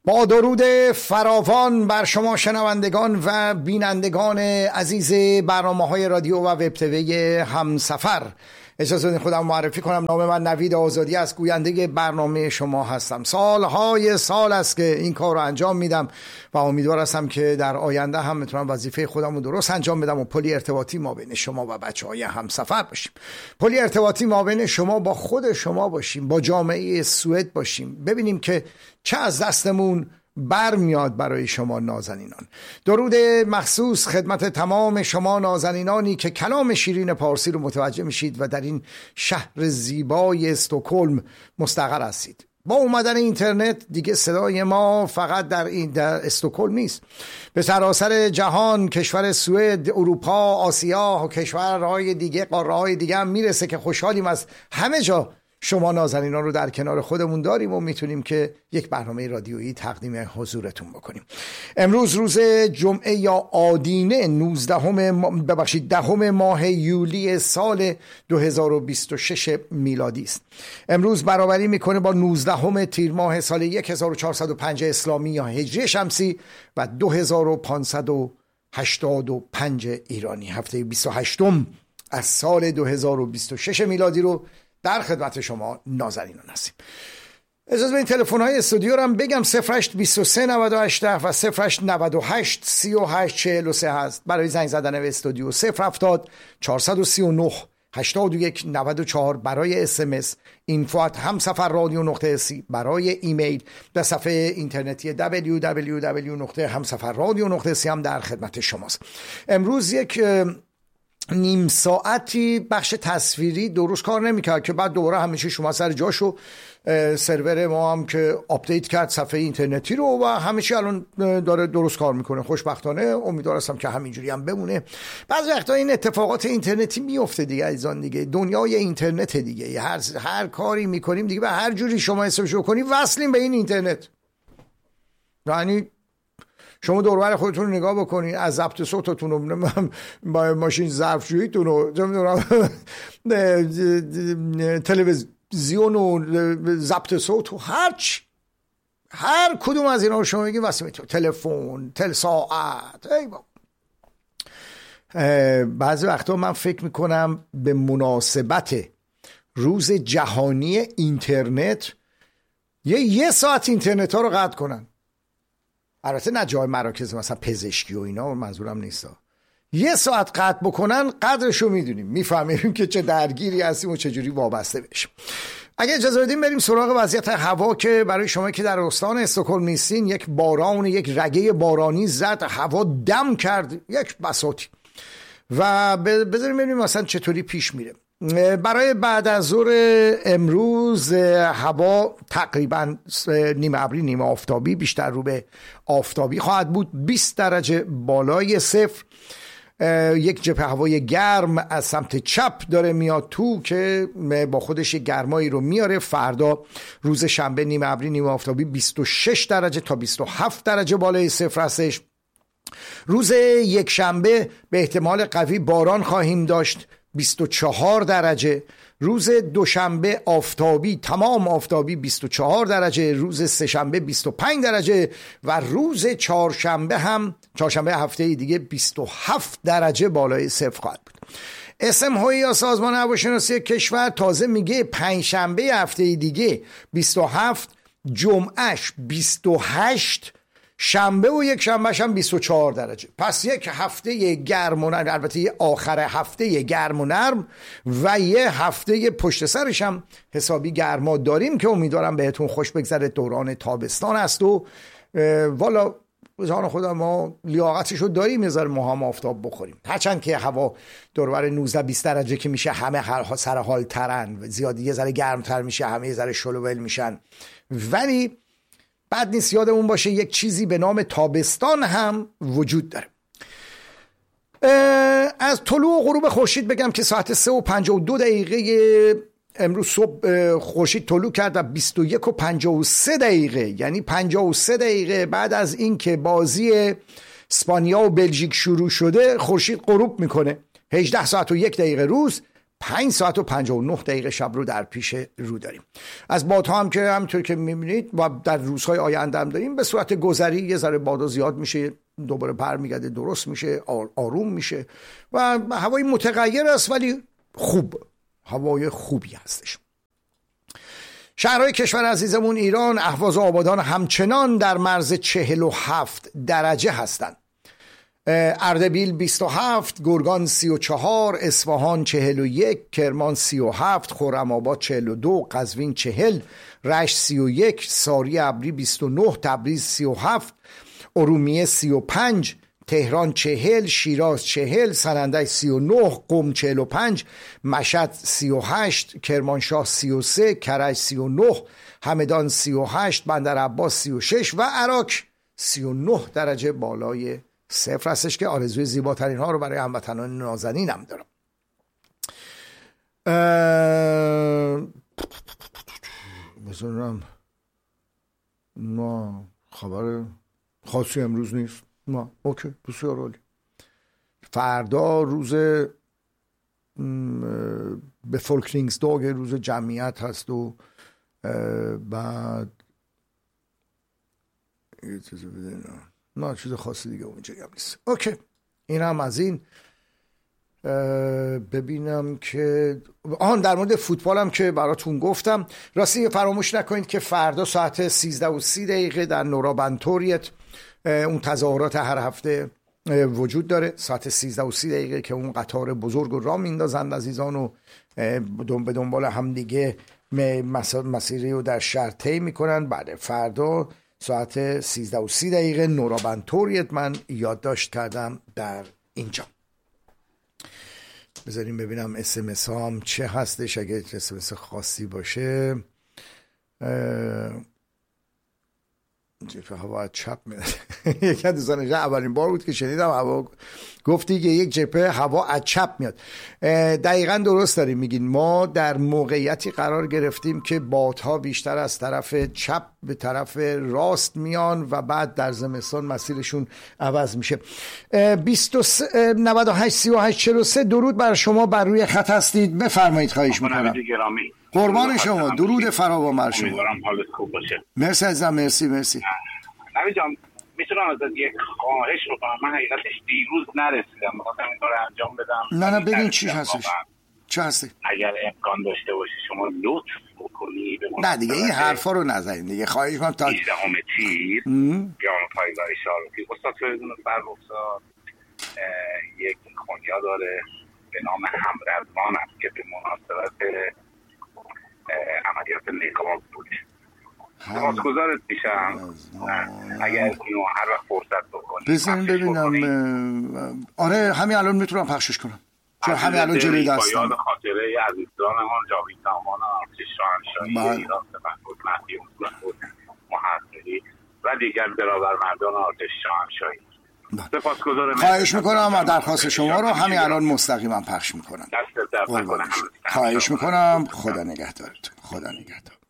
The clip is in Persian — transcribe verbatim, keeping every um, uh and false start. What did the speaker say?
با درود فراوان بر شما شنوندگان و بینندگان عزیز برنامه‌های رادیو و وب تیوی همسفر، اجازه بدید خودم معرفی کنم. نام من نوید آزادی است، گوینده برنامه شما هستم. سالهای سال است که این کار رو انجام میدم و امیدوار هستم که در آینده هم میتونم وظیفه خودم رو درست انجام بدم و پلی ارتباطی ما بین شما و بچه‌های همسفر باشیم. پلی ارتباطی ما بین شما با خود شما باشیم، با جامعه سوئد باشیم، ببینیم که چه از دستمون برمیاد برای شما نازنینان. درود مخصوص خدمت تمام شما نازنینانی که کلام شیرین پارسی رو متوجه میشید و در این شهر زیبای استکهلم مستقر هستید. با اومدن اینترنت دیگه صدای ما فقط در این در استکهلم نیست، به سراسر جهان، کشور سوئد، اروپا، آسیا و کشورهای دیگه، قاره‌های دیگه هم میرسه که خوشحالیم از همه جا شما نازنینان رو در کنار خودمون داریم و میتونیم که یک برنامه رادیویی تقدیم حضورتون بکنیم. امروز روز جمعه یا آدینه نوزدهم ببخشید دهم ماه یولی سال دو هزار و بیست و شش میلادی است. امروز برابری میکنه با نوزدهم تیر ماه سال هزار و چهارصد و پنج اسلامی یا هجری شمسی و دو هزار و پانصد و هشتاد و پنج ایرانی. هفته بیست و هشتم از سال دو هزار و بیست و شش میلادی رو در خدمت شما نازنینان هستیم. اجازه بدین تلفن های استودیو رو هم بگم. صفر هشت بیست و سه نود و هشت و صفر هشت نود و هشت سی و هشت چهل و سه هست برای زنگ زدن به استودیو. صفر هفتاد چهارصد و سی و نه هشتاد و یک نود و چهار برای اس ام اس، اینفو ات همسفر رادیو نقطه سی برای ایمیل، در صفحه اینترنتی دبلیو دبلیو دبلیو نقطه همسفر رادیو نقطه سی هم در خدمت شماست. امروز یک نیم ساعتی بخش تصویری درست کار نمیکرد که بعد دوباره همیشه شما سر جاشو، سرور ما هم که آپدیت کرد صفحه اینترنتی رو و همیشه الان داره درست کار میکنه. خوشبختانه امیدوار هستم که همینجوری هم بمونه. بعضی وقتا این اتفاقات اینترنتی میفته دیگه عزیزان، دیگه دنیای اینترنت دیگه. هر هر کاری میکنیم دیگه به هر جوری شما حسابشو کنی وصلیم به این اینترنت. یعنی شما دور و بر خودتون رو نگاه بکنید، از ضبط صوتتون و با ماشین ظرفشوییتون و تلویزیون و ضبط صوت و هرچ هر کدوم از اینا رو شما بگید واسه تلفن، تل ساعت. بعضی وقتا من فکر میکنم به مناسبت روز جهانی اینترنت یه یه ساعت اینترنت ها رو قطع کنن. البته نه جای مراکز مثلا پزشکی و اینا، منظورم نیستا. یه ساعت قطع بکنن قدرشو میدونیم، میفهمیم که چه درگیری هستیم و چجوری وابسته بشیم. اگه اجازه بدیم بریم سراغ وضعیت هوا که برای شما که در استان استکهلم نیستین، یک باران، یک رگه بارانی زد، هوا دم کرد یک بساطی و بذاریم ببینیم مثلا چطوری پیش میره. برای بعد از ظهر امروز هوا تقریبا نیمه ابری نیمه آفتابی، بیشتر رو به آفتابی خواهد بود. بیست درجه بالای صفر. یک جبهه هوای گرم از سمت چپ داره میاد تو که با خودش گرمایی رو میاره. فردا روز شنبه نیمه ابری نیمه آفتابی بیست و شش درجه تا بیست و هفت درجه بالای صفر هستش. روز یک شنبه به احتمال قوی باران خواهیم داشت، بیست و چهار درجه. روز دوشنبه آفتابی، تمام آفتابی، بیست و چهار درجه. روز سه‌شنبه بیست و پنج درجه و روز چهارشنبه هم، چهارشنبه هفته دیگه، بیست و هفت درجه بالای صفر خواهد بود. اسم هایی یا سازمان هواشناسی کشور تازه میگه پنجشنبه هفته دیگه بیست و هفت، جمعهش بیست و هشت، شنبه و یک شنبهش هم بیست و چهار درجه. پس یک هفته گرم و نرم، البته یه آخر هفته گرم و نرم و یه هفته پشت سرش هم حسابی گرما داریم که امیدوارم بهتون خوش بگذره. دوران تابستان است و والا جان خودم ما لیاقتشو داریم یه ذره ما هم آفتاب بخوریم، هرچند که هوا دور و بر نوزده بیست درجه که میشه همه سر حال ترن، زیادی یه ذره گرمتر میشه همه یه ذره شلوول میشن، ولی بعد نیست یادمون باشه یک چیزی به نام تابستان هم وجود داره. از طلوع و غروب خورشید بگم که ساعت سه و پنجاه و دو دقیقه امروز صبح خورشید طلوع کرد و بیست و یک و پنجاه و سه دقیقه، یعنی پنجاه و سه دقیقه بعد از این که بازی اسپانیا و بلژیک شروع شده خورشید غروب میکنه. هجده ساعت و یک دقیقه روز، پنج ساعت و پنجاه و نه دقیقه شب رو در پیش رو داریم. از بادها هم که همونطور که میبینید و در روزهای آینده هم داریم، به صورت گذری یه ذره بادا زیاد میشه، دوباره برمیگرده درست میشه، آروم میشه و هوای متغیر است ولی خوب، هوای خوبی هستش. شهرهای کشور عزیزمون ایران، اهواز و آبادان همچنان در مرز چهل و هفت درجه هستند. اردبیل بیست و هفت، گرگان سی و چهار، اصفهان چهل و یک، کرمان سی و هفت، خرم‌آباد چهل و دو، قزوین چهل، رشت سی و یک، ساری ابری بیست و نه، تبریز سی و هفت، ارومیه سی و پنج، تهران چهل، شیراز چهل، سنندج سی و نه، قم چهل و پنج، مشهد سی و هشت، کرمانشاه سی و سه، کرج سی و نه، همدان سی و هشت، بندر عباس سی و شش و عراق سی و نه درجه بالای صفر هستش که آرزوی زیباترین ها رو برای هموطنان نازنینم دارم. بذارم نه خبر خاصی امروز نیست. نه اوکی، بسیار عالی. فردا روز به فولکلینگسداگ، روز جمعیت هست و بعد یه چیزی بدونم نه چیز خاصی دیگه اونجا هم نیست. اوکی، این هم از این. ببینم که آن در مورد فوتبال هم که براتون گفتم، راستی فراموش نکنید که فردا ساعت سیزده و سی دقیقه در نورابنتوریت اون تظاهرات هر هفته وجود داره، ساعت سیزده و سی دقیقه که اون قطار بزرگ رو راه میندازند عزیزان و به دنبال هم دیگه مسیری رو در شهر طی میکنن. بعد فردا ساعت سیزده و سی دقیقه نورابنتوریت من یادداشت کردم در اینجا. بذاریم ببینم اس ام اس هم چه هستش، اگه اس ام اس خاصی باشه. جبهه هوا از چپ میاد. یکی از دوستان اولین بار بود که شنیدم هوا گفتی که یک جبهه هوا از چپ میاد. دقیقاً درست داریم میگین. ما در موقعیتی قرار گرفتیم که بادها بیشتر از طرف چپ به طرف راست میان و بعد در زمستان مسیرشون عوض میشه. بیست و سه نود و هشت سی و هشت چهل و سه درود بر شما، بر روی خط هستید، بفرمایید. خواهش میکنم. قربان شما، درود فراوان بر شما. امیدوارم حالت خوب باشه. مرسی عزیزم، مرسی مرسی. نوید جان، میتونم ازت یک خواهش بکنم؟ من حقیقتش دیروز نرسیدم، می‌خواستم این کارو انجام بدم. نه نه بگین چی هستش؟ چه هستی؟ اگر امکان داشته باشی شما لطف بکنی به نه دیگه این حرفا رو نزنید دیگه، خواهش می‌کنم. تا هجدهم تیر بیان پایگاه شاروخی استاد فریدون فرخزاد یک خونیا داره به نام همرزوان است که به مناسبت عملیات نقاب بوده. سپاسگزارت میشم اگر اینو هر وقت فرصت بکنی. بزنین ببینم. آره همین الان میتونم پخشش کنم چون همین الان جلوی دستم. یاد خاطره عزیزانمان جاوید سامان ارتش شاهنشاهی ایران سپهبد مهدی اصلاح‌پور محققی و دیگر برابرمردان ارتش شاهنشاهی. سپاسگزارم. خواهش میکنم. درخواست شما رو همین الان مستقیما پخش میکنم. دست درد نکنه. خواهش میکنم. خدا نگهدارتون. خدا نگهدار.